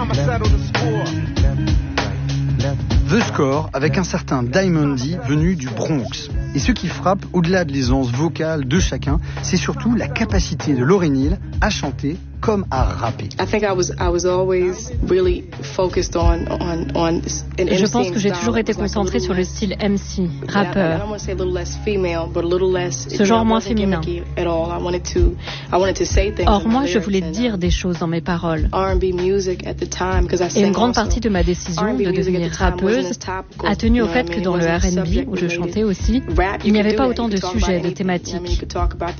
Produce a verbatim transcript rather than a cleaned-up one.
The Score avec un certain Diamond D venu du Bronx. Et ce qui frappe, au-delà de l'aisance vocale de chacun, c'est surtout la capacité de Lauryn Hill à chanter comme à rapper. Je pense que j'ai toujours été concentrée sur le style M C, rappeur. Ce genre moins féminin. Or, moi, je voulais dire des choses dans mes paroles. Et une grande partie de ma décision de devenir rappeuse a tenu au fait que dans le R and B, où je chantais aussi, il n'y avait pas autant de sujets, de thématiques.